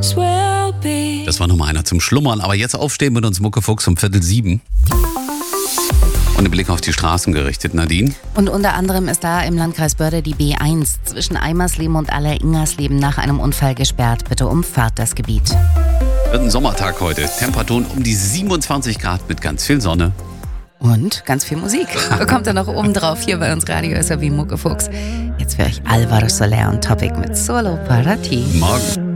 Das war nochmal einer zum Schlummern, aber jetzt aufstehen mit uns Muckefuchs um 6:45. Und den Blick auf die Straßen gerichtet, Nadine. Und unter anderem ist da im Landkreis Börde die B1 zwischen Eimersleben und Alleringersleben nach einem Unfall gesperrt. Bitte umfahrt das Gebiet. Wird ein Sommertag heute. Temperaturen um die 27 Grad mit ganz viel Sonne. Und ganz viel Musik. Bekommt ihr noch oben drauf hier bei uns Radio SRW Muckefuchs. Jetzt für euch Alvaro Soler und Topic mit Solo para ti. Morgen.